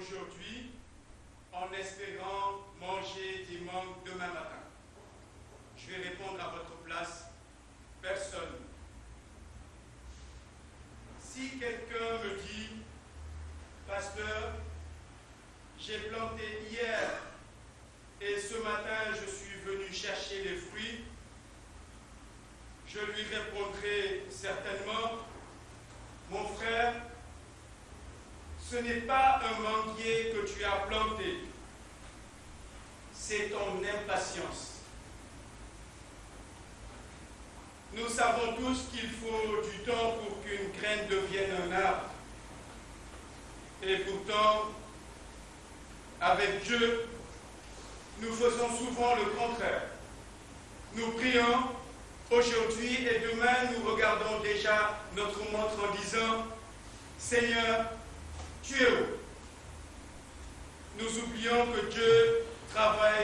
aujourd'hui en espérant manger des mangues demain matin. Je vais répondre à votre place. Personne. Si quelqu'un me dit, pasteur, j'ai planté hier et ce matin je suis venu chercher les fruits, je lui répondrai certainement, mon frère, ce n'est pas un manguier que tu as planté, c'est ton impatience. Nous savons tous qu'il faut du temps pour qu'une graine devienne un arbre. Et pourtant, avec Dieu, nous faisons souvent le contraire. Nous prions aujourd'hui et demain, nous regardons déjà notre montre en disant « Seigneur, tu es où ?» Nous oublions que Dieu travaille